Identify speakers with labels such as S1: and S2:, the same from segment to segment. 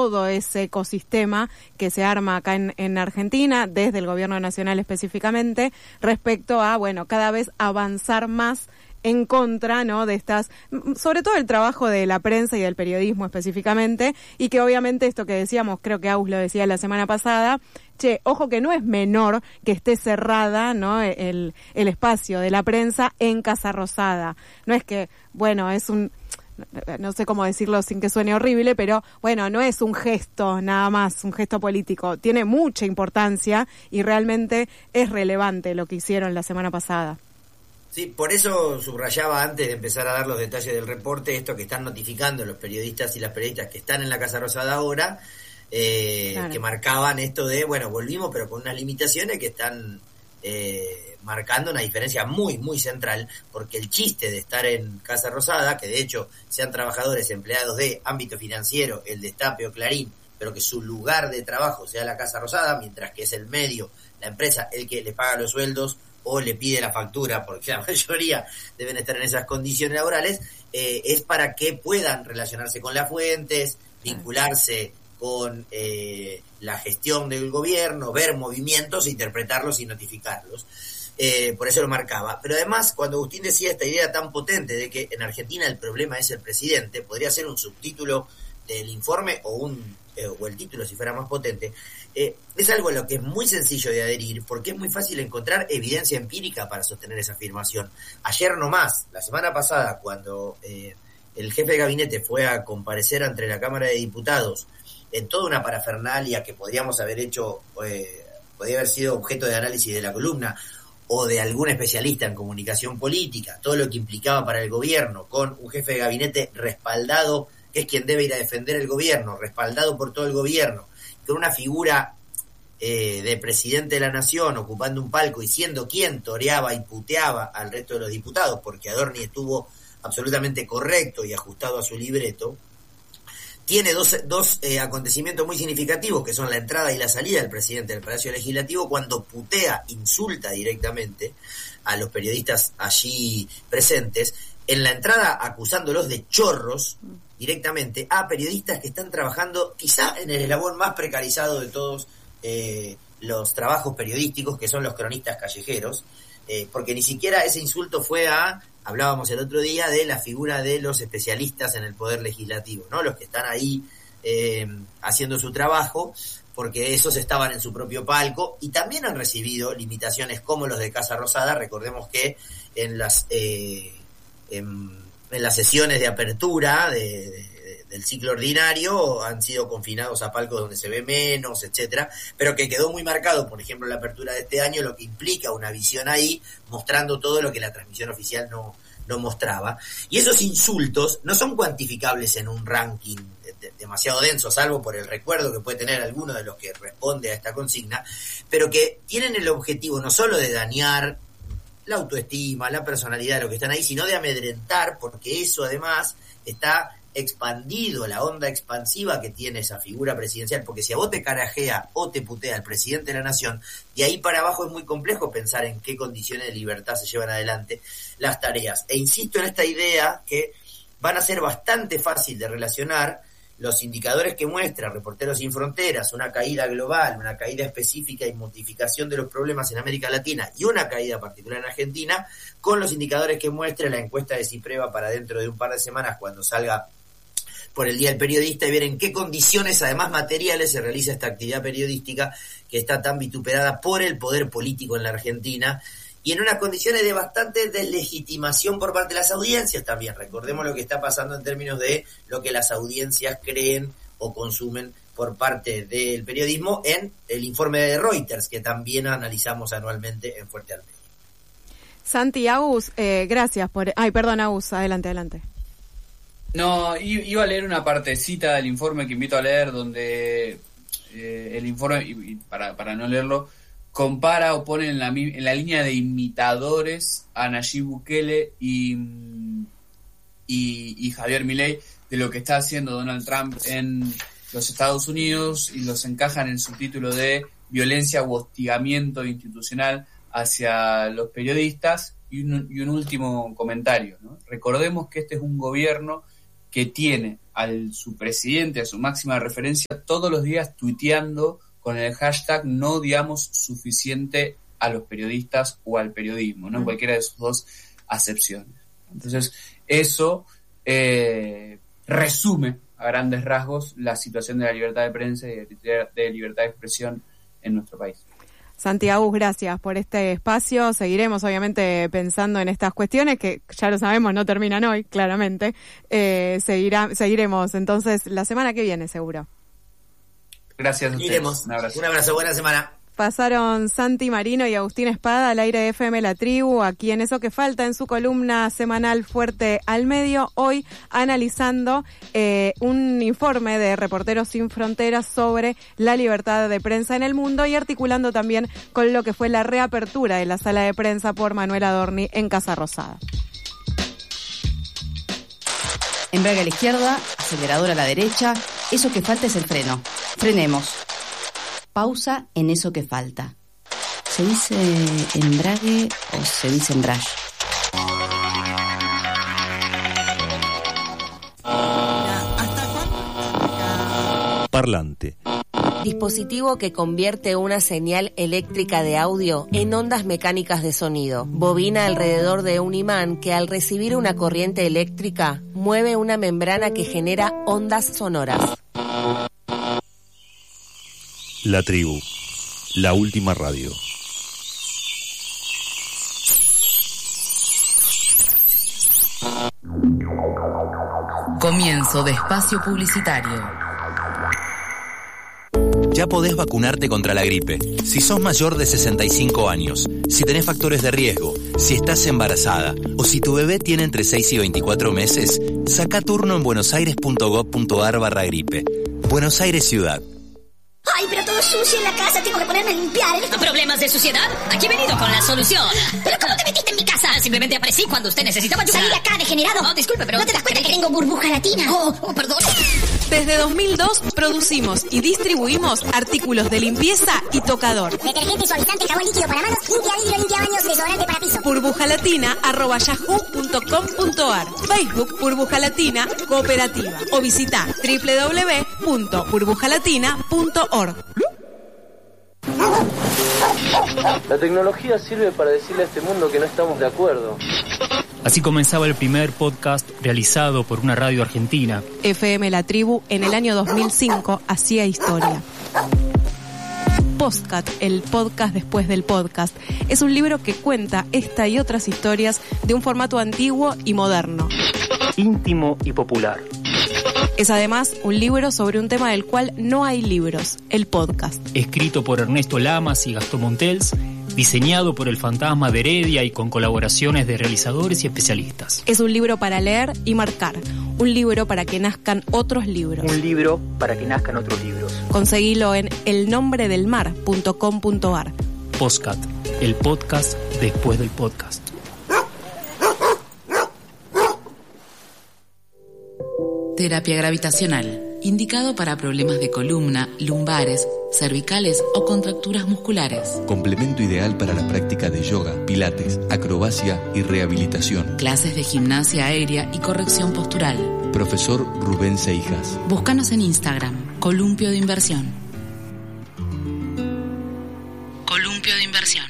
S1: todo ese ecosistema que se arma acá en Argentina, desde el gobierno nacional específicamente, respecto a, bueno, cada vez avanzar más en contra, ¿no?, de estas, sobre todo el trabajo de la prensa y del periodismo específicamente, y que obviamente esto que decíamos, creo que Agus lo decía la semana pasada, ojo que no es menor que esté cerrada, ¿no?, el espacio de la prensa en Casa Rosada. No es que, bueno, es no sé cómo decirlo sin que suene horrible, pero bueno, no es un gesto nada más, un gesto político. Tiene mucha importancia y realmente es relevante lo que hicieron la semana pasada.
S2: Sí, por eso subrayaba antes de empezar a dar los detalles del reporte esto que están notificando los periodistas y las periodistas que están en la Casa Rosada ahora, claro, que marcaban esto de, bueno, volvimos pero con unas limitaciones que están marcando una diferencia muy, muy central, porque el chiste de estar en Casa Rosada, que de hecho sean trabajadores, empleados de ámbito financiero, el Destape o Clarín, pero que su lugar de trabajo sea la Casa Rosada, mientras que es el medio, la empresa, el que le paga los sueldos o le pide la factura, porque la mayoría deben estar en esas condiciones laborales, es para que puedan relacionarse con las fuentes, vincularse con la gestión del gobierno, ver movimientos, interpretarlos y notificarlos. Por eso lo marcaba. Pero además, cuando Agustín decía esta idea tan potente de que en Argentina el problema es el presidente, podría ser un subtítulo del informe o el título si fuera más potente. Es algo a lo que es muy sencillo de adherir, porque es muy fácil encontrar evidencia empírica para sostener esa afirmación. Ayer nomás, la semana pasada, cuando el jefe de gabinete fue a comparecer ante la Cámara de Diputados en toda una parafernalia que podríamos haber hecho, podría haber sido objeto de análisis de la columna o de algún especialista en comunicación política, todo lo que implicaba para el gobierno, con un jefe de gabinete respaldado, que es quien debe ir a defender el gobierno, respaldado por todo el gobierno, con una figura de presidente de la nación ocupando un palco y siendo quien toreaba y puteaba al resto de los diputados, porque Adorni estuvo absolutamente correcto y ajustado a su libreto, tiene dos acontecimientos muy significativos, que son la entrada y la salida del presidente del Palacio Legislativo, cuando putea, insulta directamente a los periodistas allí presentes, en la entrada acusándolos de chorros directamente a periodistas que están trabajando quizá en el eslabón más precarizado de todos los trabajos periodísticos, que son los cronistas callejeros, porque ni siquiera ese insulto fue hablábamos el otro día de la figura de los especialistas en el Poder Legislativo, ¿no? Los que están ahí haciendo su trabajo, porque esos estaban en su propio palco y también han recibido limitaciones como los de Casa Rosada. Recordemos que en las sesiones de apertura del ciclo ordinario han sido confinados a palcos donde se ve menos, etcétera, pero que quedó muy marcado, por ejemplo, la apertura de este año, lo que implica una visión ahí, mostrando todo lo que la transmisión oficial no mostraba. Y esos insultos no son cuantificables en un ranking demasiado denso, salvo por el recuerdo que puede tener alguno de los que responde a esta consigna, pero que tienen el objetivo no solo de dañar la autoestima, la personalidad de los que están ahí, sino de amedrentar, porque eso además está expandido, la onda expansiva que tiene esa figura presidencial, porque si a vos te carajea o te putea el presidente de la nación, de ahí para abajo es muy complejo pensar en qué condiciones de libertad se llevan adelante las tareas. E insisto en esta idea que van a ser bastante fácil de relacionar los indicadores que muestra Reporteros Sin Fronteras, una caída global, una caída específica y modificación de los problemas en América Latina y una caída particular en Argentina, con los indicadores que muestra la encuesta de Cipreva para dentro de un par de semanas cuando salga por el Día del Periodista, y ver en qué condiciones, además materiales, se realiza esta actividad periodística que está tan vituperada por el poder político en la Argentina y en unas condiciones de bastante deslegitimación por parte de las audiencias también. Recordemos lo que está pasando en términos de lo que las audiencias creen o consumen por parte del periodismo en el informe de Reuters, que también analizamos anualmente en Fuerte al Medio.
S1: Santi, Agus, gracias por... Ay, perdón, Agus, adelante.
S3: No, iba a leer una partecita del informe que invito a leer, donde el informe, y para no leerlo, compara o pone en la línea de imitadores a Nayib Bukele y Javier Milei de lo que está haciendo Donald Trump en los Estados Unidos, y los encajan en el subtítulo de violencia u hostigamiento institucional hacia los periodistas. Y un último comentario, ¿no? Recordemos que este es un gobierno que tiene su presidente, a su máxima referencia, todos los días tuiteando con el hashtag no digamos suficiente a los periodistas o al periodismo, ¿no? Cualquiera de sus dos acepciones. Entonces, eso resume a grandes rasgos la situación de la libertad de prensa y de libertad de expresión en nuestro país.
S1: Santiago, gracias por este espacio. Seguiremos obviamente pensando en estas cuestiones que ya lo sabemos, no terminan hoy, claramente. Seguiremos entonces la semana que viene, seguro.
S3: Gracias a ustedes.
S2: Iremos. Un abrazo, buena semana.
S1: Pasaron Santi Marino y Agustín Espada al aire de FM La Tribu, aquí en Eso que Falta, en su columna semanal Fuerte al Medio, hoy analizando un informe de Reporteros Sin Fronteras sobre la libertad de prensa en el mundo y articulando también con lo que fue la reapertura de la sala de prensa por Manuel Adorni en Casa Rosada.
S4: Embrague a la izquierda, acelerador a la derecha, eso que falta es el freno. Frenemos. Pausa en eso que falta. ¿Se dice embrague o se dice embrague?
S5: Parlante.
S6: Dispositivo que convierte una señal eléctrica de audio en ondas mecánicas de sonido. Bobina alrededor de un imán que al recibir una corriente eléctrica mueve una membrana que genera ondas sonoras.
S5: La Tribu, la última radio.
S7: Comienzo de espacio publicitario.
S8: Ya podés vacunarte contra la gripe. Si sos mayor de 65 años, si tenés factores de riesgo, si estás embarazada o si tu bebé tiene entre 6 y 24 meses, saca turno en buenosaires.gov.ar/gripe. Buenos Aires Ciudad.
S9: Ay, pero todo sucio en la casa, tengo que ponerme a limpiar.
S10: ¿Problemas de suciedad? Aquí he venido con la solución.
S9: ¿Pero cómo te metiste en mi casa?
S10: Simplemente aparecí cuando usted necesitaba ayuda.
S9: Salí de acá, degenerado.
S10: No, disculpe, pero...
S9: ¿No te das cuenta que tengo burbuja latina?
S10: Oh, perdón.
S7: Desde 2002 producimos y distribuimos artículos de limpieza y tocador.
S9: Detergente, suavizante, jabón líquido para manos, limpia vidrio, limpia baños, desodorante para piso.
S7: burbujalatina@yahoo.com.ar. Facebook Burbuja Latina Cooperativa o visita www.burbujalatina.org.
S11: La tecnología sirve para decirle a este mundo que no estamos de acuerdo.
S12: Así comenzaba el primer podcast realizado por una radio argentina.
S1: FM La Tribu en el año 2005 hacía historia. Postcat, el podcast después del podcast, es un libro que cuenta esta y otras historias de un formato antiguo y moderno.
S12: Íntimo y popular.
S1: Es además un libro sobre un tema del cual no hay libros, el podcast.
S12: Escrito por Ernesto Lamas y Gastón Montels, diseñado por el Fantasma de Heredia y con colaboraciones de realizadores y especialistas.
S1: Es un libro para leer y marcar, un libro para que nazcan otros libros.
S12: Un libro para que nazcan otros libros.
S1: Conseguilo en elnombredelmar.com.ar.
S12: Postcat, el podcast después del podcast.
S7: Terapia gravitacional, indicado para problemas de columna, lumbares, cervicales o contracturas musculares.
S13: Complemento ideal para la práctica de yoga, pilates, acrobacia y rehabilitación.
S7: Clases de gimnasia aérea y corrección postural.
S13: Profesor Rubén Seijas.
S7: Búscanos en Instagram, Columpio de Inversión. Columpio de Inversión.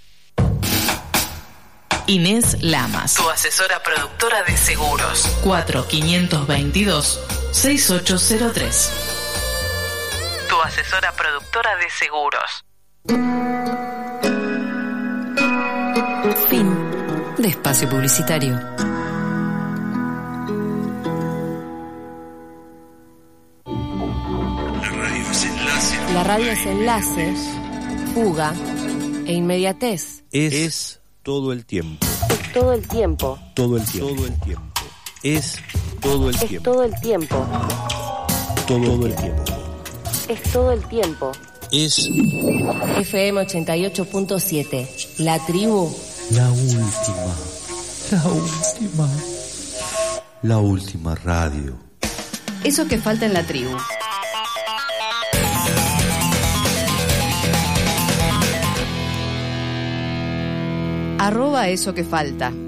S7: Inés Lamas, tu asesora productora de seguros. 4522-6803. Tu asesora productora de seguros.
S6: Fin de espacio publicitario. La radio es enlace, fuga e inmediatez.
S5: Es todo el tiempo.
S6: Es todo el tiempo.
S5: Todo el tiempo. Todo el tiempo. Es todo el tiempo.
S6: Todo el tiempo.
S5: Todo el tiempo.
S6: Es todo el tiempo.
S5: Es
S6: FM 88.7. La Tribu.
S13: La última. La última. La última radio.
S4: Eso que falta en La Tribu. @eso que falta.